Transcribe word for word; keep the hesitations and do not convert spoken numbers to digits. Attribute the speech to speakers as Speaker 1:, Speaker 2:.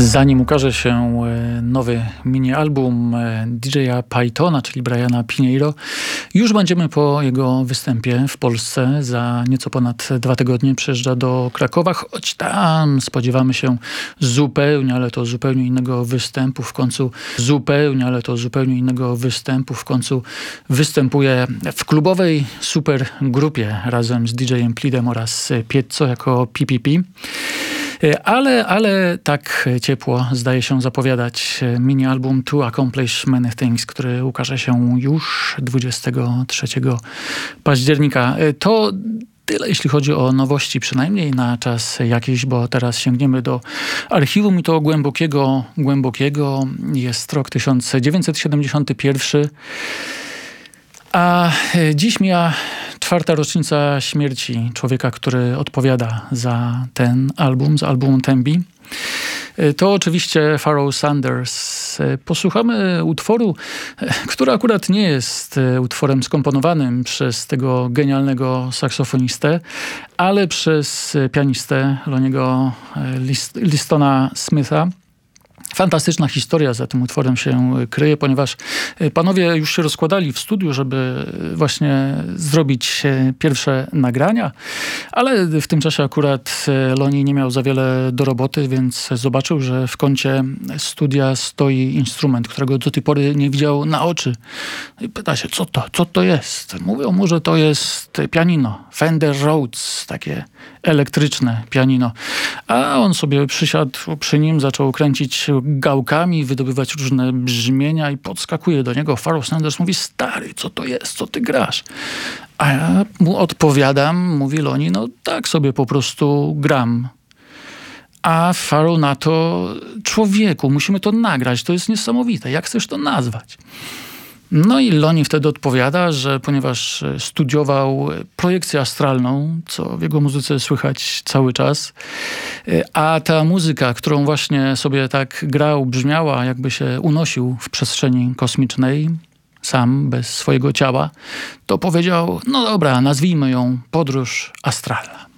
Speaker 1: Zanim ukaże się nowy mini-album D J Pythona, czyli Briana Pineiro, już będziemy po jego występie w Polsce. Za nieco ponad dwa tygodnie przyjeżdża do Krakowa, choć tam spodziewamy się zupełnie, ale to zupełnie innego występu. W końcu zupełnie, ale to zupełnie innego występu. W końcu występuje w klubowej super grupie razem z D J-em Plidem oraz Pietzo jako P P P. Ale, ale tak ciepło zdaje się zapowiadać mini-album To Accomplish Many Things, który ukaże się już dwudziestego trzeciego października. To tyle, jeśli chodzi o nowości, przynajmniej na czas jakiś, bo teraz sięgniemy do archiwum i to głębokiego, głębokiego. Jest rok tysiąc dziewięćset siedemdziesiąty pierwszy, a dziś mija czwarta rocznica śmierci człowieka, który odpowiada za ten album, za album Tembi. To oczywiście Pharoah Sanders. Posłuchamy utworu, który akurat nie jest utworem skomponowanym przez tego genialnego saksofonistę, ale przez pianistę Lonniego Listona Smitha. Fantastyczna historia za tym utworem się kryje, ponieważ panowie już się rozkładali w studiu, żeby właśnie zrobić pierwsze nagrania, ale w tym czasie akurat Lonnie nie miał za wiele do roboty, więc zobaczył, że w kącie studia stoi instrument, którego do tej pory nie widział na oczy. I pyta się, co to, co to jest? Mówią mu, że to jest pianino, Fender Rhodes, takie elektryczne pianino. A on sobie przysiadł przy nim, zaczął kręcić gałkami, wydobywać różne brzmienia i podskakuje do niego. Pharoah Sanders mówi, stary, co to jest, co ty grasz? A ja mu odpowiadam, mówi Lonnie, no tak sobie po prostu gram. A Pharoah na to, człowieku, musimy to nagrać, to jest niesamowite, jak chcesz to nazwać? No i Lonnie wtedy odpowiada, że ponieważ studiował projekcję astralną, co w jego muzyce słychać cały czas, a ta muzyka, którą właśnie sobie tak grał, brzmiała, jakby się unosił w przestrzeni kosmicznej, sam, bez swojego ciała, to powiedział, no dobra, nazwijmy ją podróż astralna.